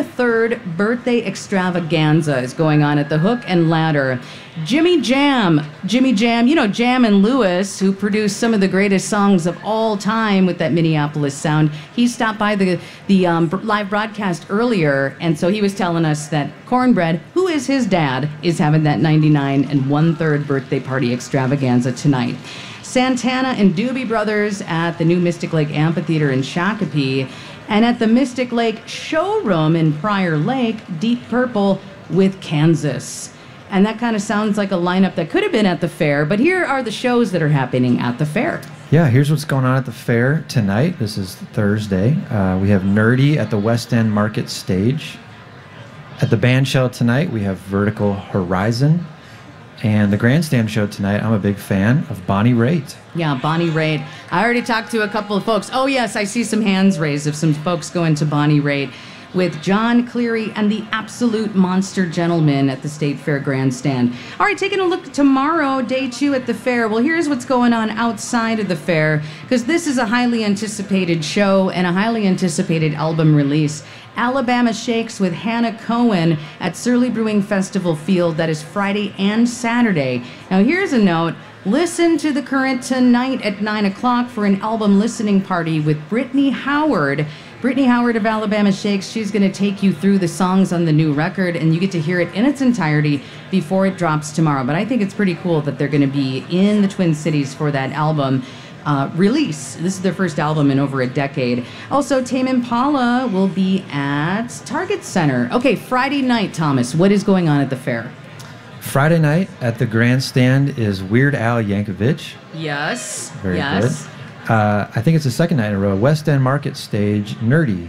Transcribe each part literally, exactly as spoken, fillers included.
third birthday extravaganza is going on at the Hook and Ladder. Jimmy Jam, Jimmy Jam, you know, Jam and Lewis, who produced some of the greatest songs of all time with that Minneapolis sound. He stopped by the the um, live broadcast earlier, and so he was telling us that Cornbread, who is his dad, is having that ninety-nine and one-third birthday party extravaganza tonight. Santana and Doobie Brothers at the new Mystic Lake Amphitheater in Shakopee, and at the Mystic Lake Showroom in Prior Lake, Deep Purple with Kansas. And that kind of sounds like a lineup that could have been at the fair, but here are the shows that are happening at the fair. Yeah, here's what's going on at the fair tonight. This is Thursday. Uh, we have Nerdy at the West End Market Stage. At the band shell tonight, we have Vertical Horizon. And the grandstand show tonight, I'm a big fan of Bonnie Raitt. Yeah, Bonnie Raitt. I already talked to a couple of folks. Oh, yes, I see some hands raised of some folks going to Bonnie Raitt with John Cleary and the Absolute Monster Gentlemen at the State Fair Grandstand. All right, taking a look tomorrow, day two at the fair. Well, here's what's going on outside of the fair, because this is a highly anticipated show and a highly anticipated album release. Alabama Shakes with Hannah Cohen at Surly Brewing Festival Field. That is Friday and Saturday. Now, here's a note. Listen to The Current tonight at nine o'clock for an album listening party with Brittany Howard. Brittany Howard of Alabama Shakes, she's going to take you through the songs on the new record, and you get to hear it in its entirety before it drops tomorrow. But I think it's pretty cool that they're going to be in the Twin Cities for that album uh, release. This is their first album in over a decade. Also, Tame Impala will be at Target Center. Okay, Friday night, Thomas, what is going on at the fair? Friday night at the grandstand is Weird Al Yankovic. Yes. Very yes. good. Uh, I think it's the second night in a row. West End Market Stage, Nerdy.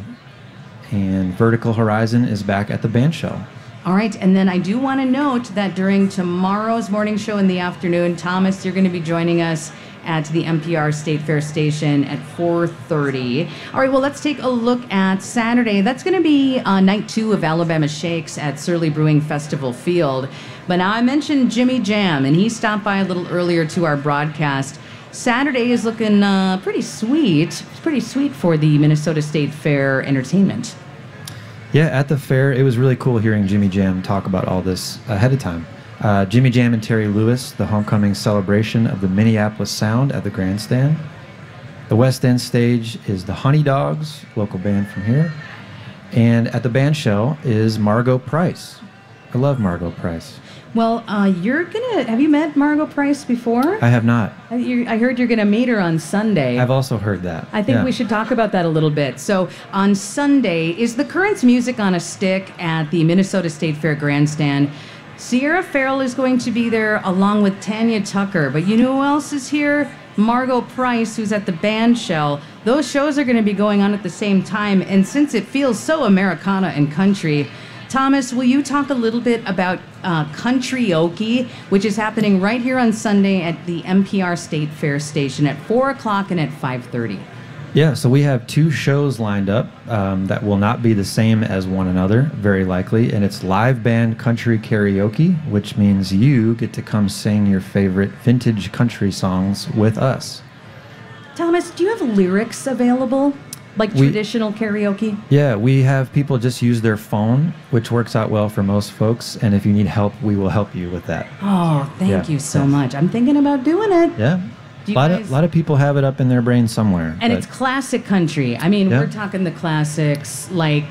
And Vertical Horizon is back at the band shell. All right, and then I do want to note that during tomorrow's morning show in the afternoon, Thomas, you're going to be joining us at the N P R State Fair Station at four thirty. All right, well, let's take a look at Saturday. That's going to be uh, night two of Alabama Shakes at Surly Brewing Festival Field. But now I mentioned Jimmy Jam, and he stopped by a little earlier to our broadcast. Saturday is looking uh, pretty sweet. It's pretty sweet for the Minnesota State Fair entertainment. Yeah, at the fair, it was really cool hearing Jimmy Jam talk about all this ahead of time. Uh, Jimmy Jam and Terry Lewis, the homecoming celebration of the Minneapolis Sound at the grandstand. The West End stage is the Honey Dogs, local band from here. And at the band shell is Margo Price. I love Margo Price. Well, uh, you're gonna. Have you met Margo Price before? I have not. I, you're, I heard you're gonna meet her on Sunday. I've also heard that. I think yeah. we should talk about that a little bit. So on Sunday is the Currents Music on a Stick at the Minnesota State Fair Grandstand. Sierra Farrell is going to be there along with Tanya Tucker. But you know who else is here? Margo Price, who's at the band shell. Those shows are going to be going on at the same time. And since it feels so Americana and country, Thomas, will you talk a little bit about uh, Country-oke, which is happening right here on Sunday at the N P R State Fair Station at four o'clock and at five thirty? Yeah, so we have two shows lined up um, that will not be the same as one another, very likely, and it's live band country karaoke, which means you get to come sing your favorite vintage country songs with us. Thomas, do you have lyrics available? Like We- traditional karaoke? Yeah, we have people just use their phone, which works out well for most folks, and if you need help, we will help you with that. Oh, thank Yeah, you so yeah. much. I'm thinking about doing it. Yeah. Do A you lot, guys- of, lot of people have it up in their brain somewhere. And but- it's classic country. I mean, Yeah. we're talking the classics like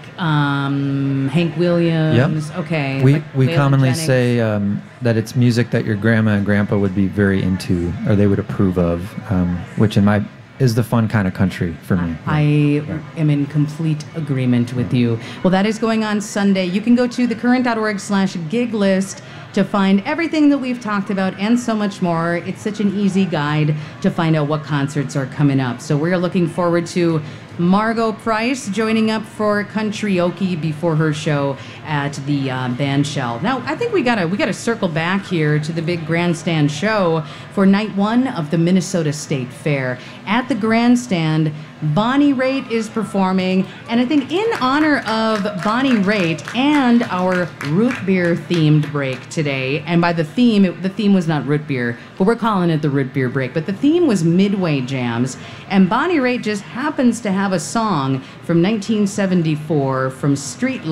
um, Hank Williams. Okay. We, like we Waylon commonly Jennings. say um, that it's music that your grandma and grandpa would be very into, or they would approve of, um, which in my is the fun kind of country for me. I am in complete agreement with you. Well, that is going on Sunday. You can go to thecurrent.org slash gig list to find everything that we've talked about and so much more. It's such an easy guide to find out what concerts are coming up. So we're looking forward to Margo Price joining up for Country-oke before her show at the uh, band shell. Now, I think we gotta we gotta circle back here to the big grandstand show for night one of the Minnesota State Fair. At the grandstand, Bonnie Raitt is performing, and I think in honor of Bonnie Raitt and our root beer themed break today, and by the theme, it, the theme was not root beer, but we're calling it the root beer break, but the theme was Midway Jams, and Bonnie Raitt just happens to have a song from nineteen seventy-four from Street